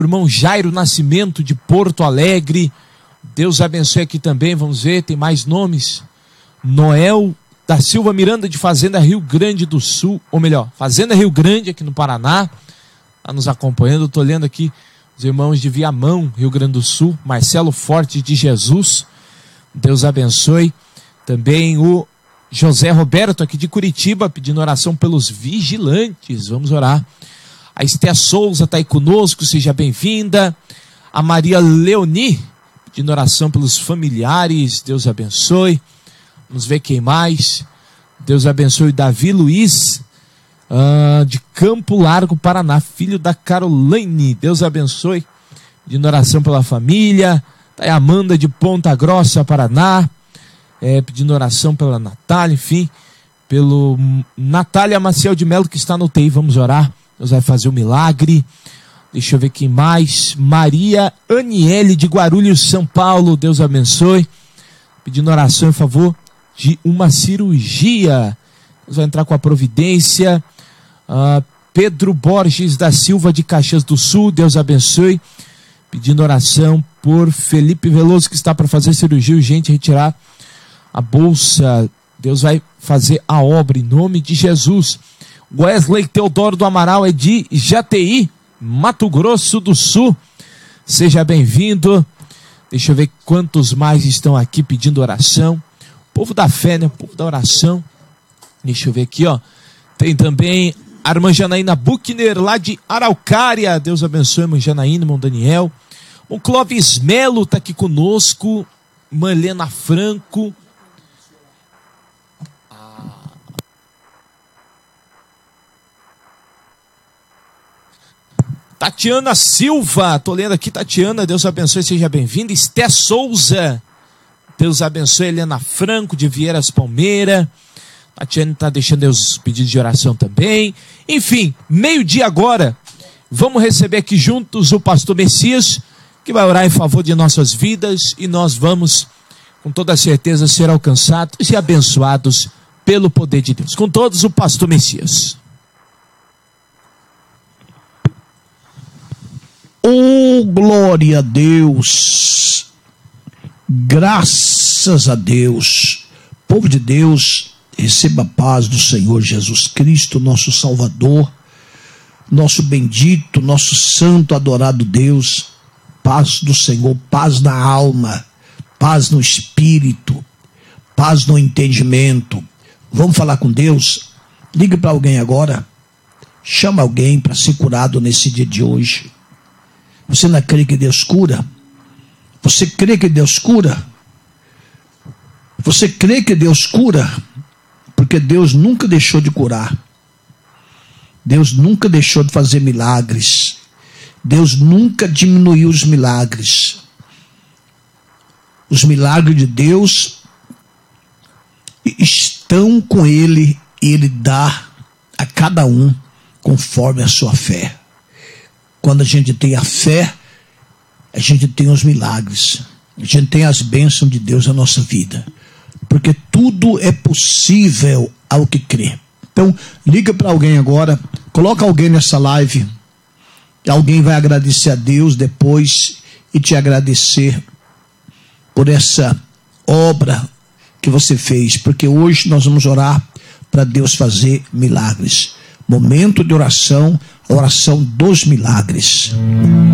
irmão Jairo Nascimento de Porto Alegre. Deus abençoe aqui também, vamos ver, tem mais nomes. Noel da Silva Miranda de Fazenda Rio Grande do Sul, ou melhor, Fazenda Rio Grande aqui no Paraná, está nos acompanhando. Eu estou lendo aqui os irmãos de Viamão, Rio Grande do Sul, Marcelo Forte de Jesus, Deus abençoe. Também o José Roberto aqui de Curitiba, pedindo oração pelos vigilantes, vamos orar. A Esté Souza está aí conosco, seja bem-vinda. A Maria Leoni, pedindo oração pelos familiares, Deus abençoe. Vamos ver quem mais. Deus abençoe o Davi Luiz, de Campo Largo, Paraná, filho da Caroline, Deus abençoe. Pedindo oração pela família. Está aí a Amanda de Ponta Grossa, Paraná, pedindo oração pela Natália, enfim, pelo Natália Maciel de Melo que está no UTI, vamos orar. Deus vai fazer um milagre. Deixa eu ver quem mais. Maria Aniele de Guarulhos, São Paulo, Deus abençoe. Pedindo oração em favor de uma cirurgia. Deus vai entrar com a providência. Pedro Borges da Silva de Caxias do Sul, Deus abençoe. Pedindo oração por Felipe Veloso que está para fazer cirurgia urgente, retirar a bolsa. Deus vai fazer a obra em nome de Jesus. Wesley Teodoro do Amaral é de Jataí, Mato Grosso do Sul. Seja bem-vindo. Deixa eu ver quantos mais estão aqui pedindo oração. O povo da fé, né? O povo da oração. Deixa eu ver aqui, ó. Tem também a irmã Janaína Buchner, lá de Araucária. Deus abençoe, irmã Janaína, irmão Daniel. O Clóvis Melo está aqui conosco. Irmã Helena Franco. Tatiana Silva, tô lendo aqui, Tatiana, Deus abençoe, seja bem-vinda. Esté Souza, Deus abençoe. Helena Franco, de Vieiras Palmeira. Tatiana está deixando os pedidos de oração também. Enfim, meio-dia agora, vamos receber aqui juntos o pastor Messias, que vai orar em favor de nossas vidas, e nós vamos, com toda certeza, ser alcançados e abençoados pelo poder de Deus. Com todos, o pastor Messias. Oh, glória a Deus, graças a Deus. Povo de Deus, receba a paz do Senhor Jesus Cristo, nosso Salvador, nosso bendito, nosso santo, adorado Deus. Paz do Senhor, paz na alma, paz no espírito, paz no entendimento. Vamos falar com Deus? Ligue para alguém agora, chama alguém para ser curado nesse dia de hoje. Você não crê que Deus cura? Você crê que Deus cura? Você crê que Deus cura? Porque Deus nunca deixou de curar. Deus nunca deixou de fazer milagres. Deus nunca diminuiu os milagres. Os milagres de Deus estão com Ele, e Ele dá a cada um conforme a sua fé. Quando a gente tem a fé, a gente tem os milagres, a gente tem as bênçãos de Deus na nossa vida, porque tudo é possível ao que crê. Então, liga para alguém agora, coloca alguém nessa live, alguém vai agradecer a Deus depois e te agradecer por essa obra que você fez, porque hoje nós vamos orar para Deus fazer milagres. Momento de oração, a oração dos milagres.